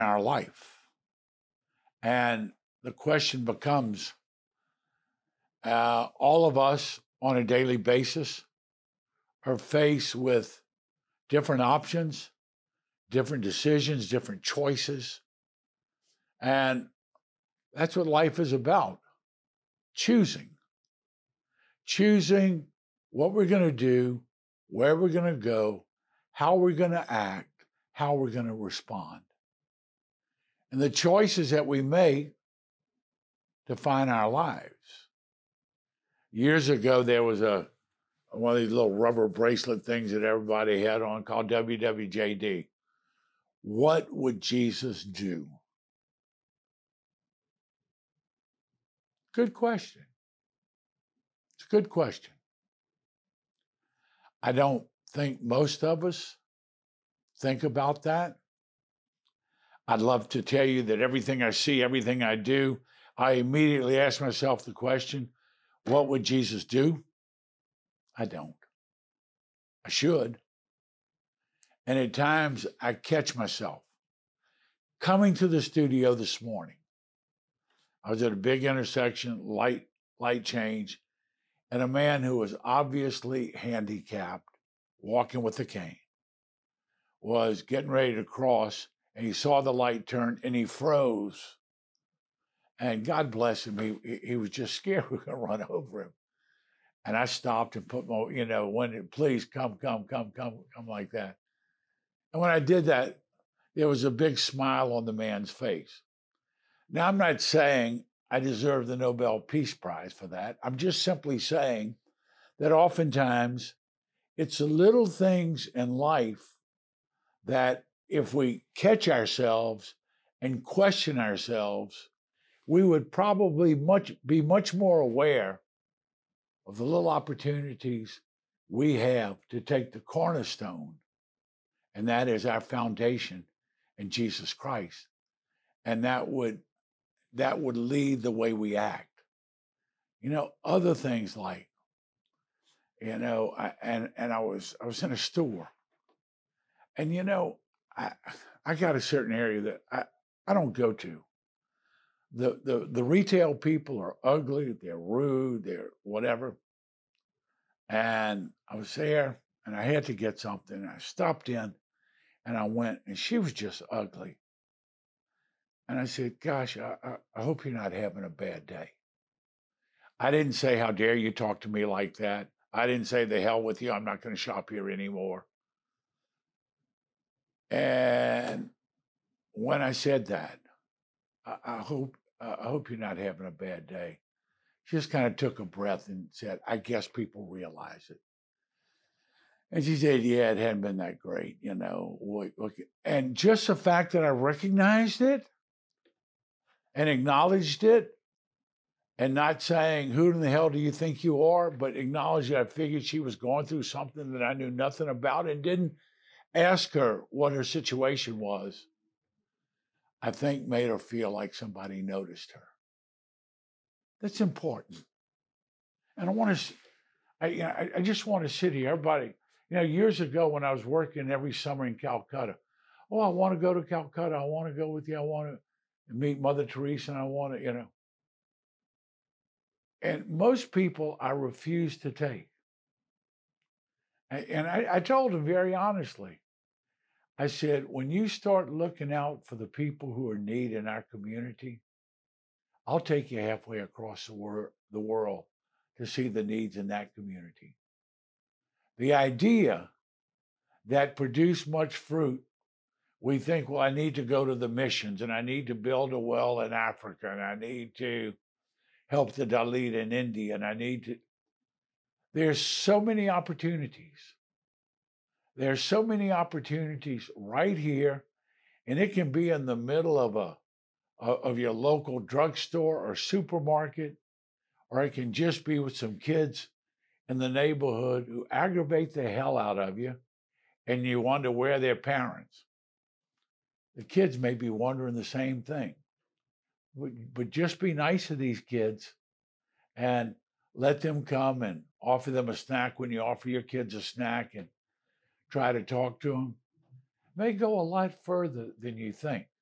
our life. And the question becomes all of us on a daily basis are faced with different options, different decisions, different choices. And that's what life is about, choosing. Choosing what we're going to do, where we're going to go, how we're going to act, how we're going to respond. And the choices that we make define our lives. Years ago, there was one of these little rubber bracelet things that everybody had on called WWJD. What would Jesus do? Good question. It's a good question. I don't think most of us think about that. I'd love to tell you that everything I see, everything I do, I immediately ask myself the question, what would Jesus do? I don't. I should. And at times I catch myself coming to the studio this morning. I was at a big intersection, light change, and a man who was obviously handicapped, walking with a cane, was getting ready to cross, and he saw the light turn and he froze. And God bless him, he was just scared we were going to run over him. And I stopped and put my, please come like that. And when I did that, there was a big smile on the man's face. Now, I'm not saying I deserve the Nobel Peace Prize for that. I'm just simply saying that oftentimes it's the little things in life that if we catch ourselves and question ourselves, we would probably be much more aware of the little opportunities we have to take the cornerstone, and that is our foundation in Jesus Christ. And that would lead the way we act. Other things like, I was in a store, and I got a certain area that I don't go to. The retail people are ugly, they're rude, they're whatever. And I was there and I had to get something. I stopped in and I went, and she was just ugly. And I said, gosh, I hope you're not having a bad day. I didn't say, how dare you talk to me like that? I didn't say, the hell with you, I'm not going to shop here anymore. And when I said that, I hope you're not having a bad day. She just kind of took a breath and said, I guess people realize it. And she said, yeah, it hadn't been that great, Look. And just the fact that I recognized it and acknowledged it, and not saying, who in the hell do you think you are, but acknowledged that I figured she was going through something that I knew nothing about, and didn't ask her what her situation was, I think made her feel like somebody noticed her. That's important. And I just want to sit here, everybody, years ago when I was working every summer in Calcutta, I want to go to Calcutta. I want to go with you. I want to meet Mother Teresa, and I want to, And most people I refuse to take. And I told them very honestly, I said, when you start looking out for the people who are in need in our community, I'll take you halfway across the world to see the needs in that community. The idea that produce much fruit, we think, well, I need to go to the missions, and I need to build a well in Africa, and I need to help the Dalit in India, and there's so many opportunities. There's so many opportunities right here, and it can be in the middle of your local drugstore or supermarket, or it can just be with some kids in the neighborhood who aggravate the hell out of you, and you wonder where their parents. The kids may be wondering the same thing. But just be nice to these kids and let them come and offer them a snack when you offer your kids a snack, and try to talk to them. It may go a lot further than you think.